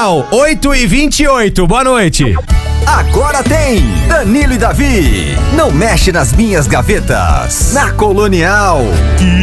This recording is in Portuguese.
Colonial, 8h28. Boa noite. Agora tem Danilo e Davi. Não mexe nas minhas gavetas. Na Colonial.